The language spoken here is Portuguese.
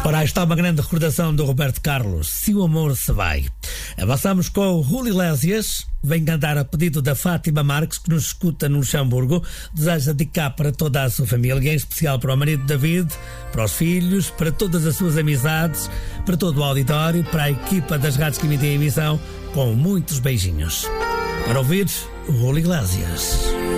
Ora, aí está uma grande recordação do Roberto Carlos, Se o Amor Se Vai. Avançamos com o Julio Iglesias, vem cantar a pedido da Fátima Marques, que nos escuta no Luxemburgo. Deseja dedicar para toda a sua família, em especial para o marido David, para os filhos, para todas as suas amizades, para todo o auditório, para a equipa das rádios que emitem a emissão, com muitos beijinhos. Para ouvir, o Julio Iglesias.